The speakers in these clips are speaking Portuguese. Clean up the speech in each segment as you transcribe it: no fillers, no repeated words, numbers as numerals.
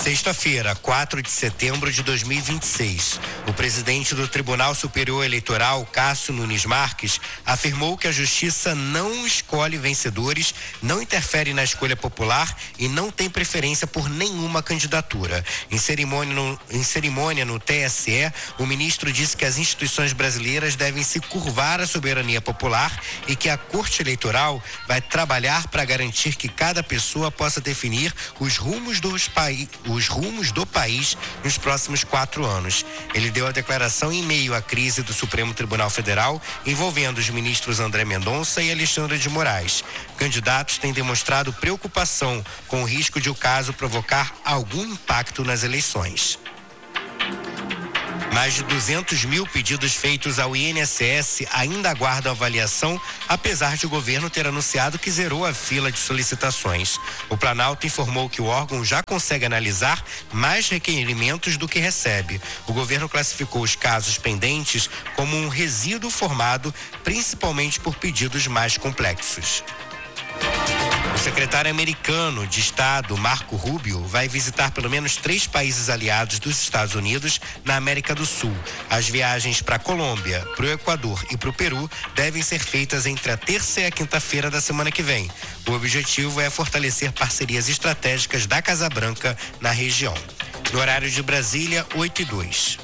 Sexta-feira, 4 de setembro de 2026, o presidente do Tribunal Superior Eleitoral, Cássio Nunes Marques, afirmou que a Justiça não escolhe vencedores, não interfere na escolha popular e não tem preferência por nenhuma candidatura. Em cerimônia no TSE, o ministro disse que as instituições brasileiras devem se curvar à soberania popular e que a Corte Eleitoral vai trabalhar para garantir que cada pessoa possa definir os rumos do país nos próximos 4 anos. Ele deu a declaração em meio à crise do Supremo Tribunal Federal, envolvendo os ministros André Mendonça e Alexandre de Moraes. Candidatos têm demonstrado preocupação com o risco de o caso provocar algum impacto nas eleições. Mais de 200 mil pedidos feitos ao INSS ainda aguardam avaliação, apesar de o governo ter anunciado que zerou a fila de solicitações. O Planalto informou que o órgão já consegue analisar mais requerimentos do que recebe. O governo classificou os casos pendentes como um resíduo formado principalmente por pedidos mais complexos. O secretário americano de Estado, Marco Rubio, vai visitar pelo menos 3 países aliados dos Estados Unidos na América do Sul. As viagens para a Colômbia, para o Equador e para o Peru devem ser feitas entre a terça e a quinta-feira da semana que vem. O objetivo é fortalecer parcerias estratégicas da Casa Branca na região. No horário de Brasília, 8h02.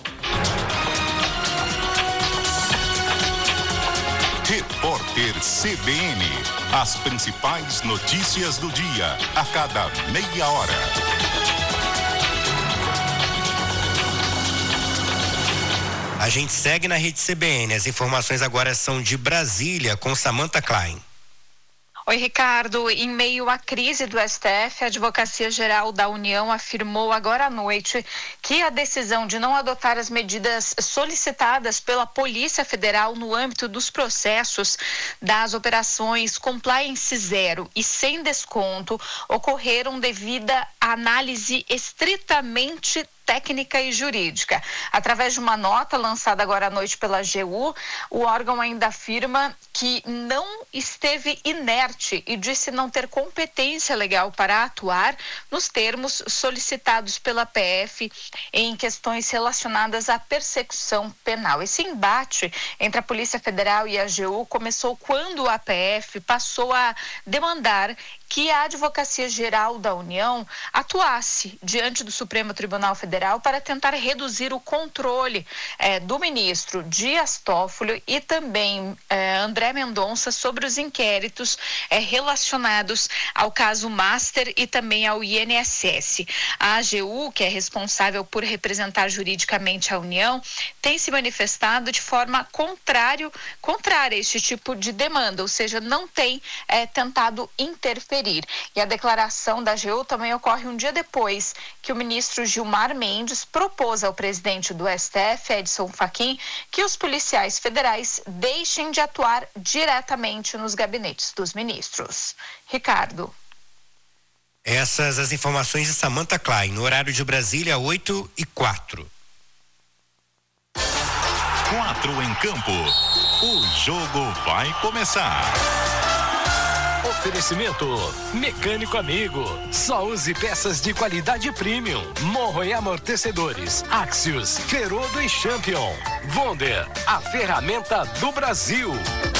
Repórter CBN. As principais notícias do dia, a cada meia hora. A gente segue na rede CBN. As informações agora são de Brasília, com Samantha Klein. Oi, Ricardo. Em meio à crise do STF, a Advocacia Geral da União afirmou agora à noite que a decisão de não adotar as medidas solicitadas pela Polícia Federal no âmbito dos processos das operações Compliance Zero e sem desconto ocorreram devido à análise estritamente técnica e jurídica. Através de uma nota lançada agora à noite pela AGU, o órgão ainda afirma que não esteve inerte e disse não ter competência legal para atuar nos termos solicitados pela PF em questões relacionadas à persecução penal. Esse embate entre a Polícia Federal e a AGU começou quando a PF passou a demandar que a Advocacia Geral da União atuasse diante do Supremo Tribunal Federal para tentar reduzir o controle do ministro Dias Toffoli e também André Mendonça sobre os inquéritos relacionados ao caso Master e também ao INSS. A AGU, que é responsável por representar juridicamente a União, tem se manifestado de forma contrária a este tipo de demanda, ou seja, não tem tentado interferir. E a declaração da AGU também ocorre um dia depois que o ministro Gilmar Mendes propôs ao presidente do STF, Edson Fachin, que os policiais federais deixem de atuar diretamente nos gabinetes dos ministros. Ricardo. Essas as informações de Samantha Klein, no horário de Brasília, 8h04. 4 em campo. O jogo vai começar. Oferecimento Mecânico Amigo. Só use peças de qualidade premium. Morro e amortecedores. Axios, Ferodo e Champion. Wonder, a ferramenta do Brasil.